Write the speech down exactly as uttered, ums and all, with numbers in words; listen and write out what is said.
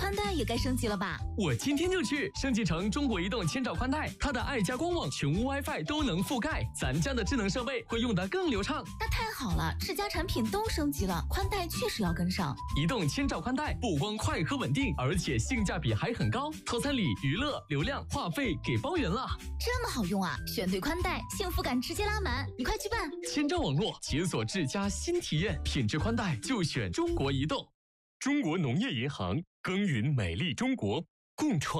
宽带也该升级了吧？ 我今天就去升级成中国移动千兆宽带，它的爱家光网、全屋 WiFi 都能覆盖，咱家的智能设备会用得更流畅。 那太好了，智家产品都升级了，宽带确实要跟上。 移动千兆宽带不光快和稳定，而且性价比还很高，套餐里娱乐、流量、话费给包圆了。 这么好用啊！选对宽带，幸福感直接拉满，你快去办！ 千兆网络解锁智家新体验，品质宽带就选中国移动。中国农业银行，耕耘美丽中国，共创。